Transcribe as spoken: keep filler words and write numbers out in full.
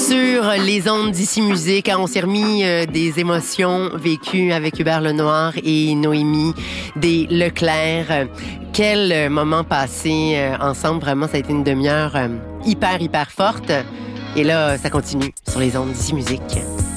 Sur les ondes d'Ici Musique, on s'est remis euh, des émotions vécues avec Hubert Lenoir et Noémie des Leclerc. Euh, quel euh, moment passé euh, ensemble. Vraiment, ça a été une demi-heure euh, hyper, hyper forte. Et là, ça continue sur les ondes d'Ici Musique.